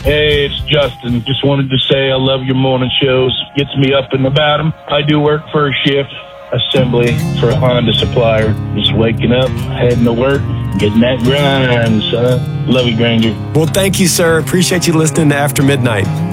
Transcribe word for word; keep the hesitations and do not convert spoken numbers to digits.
Hey, it's Justin. Just wanted to say I love your morning shows. Gets me up and about them. I do work first shift, assembly for a Honda supplier. Just waking up, heading to work, getting that grind, son. Love you, Granger. Well, thank you, sir. Appreciate you listening to After Midnight.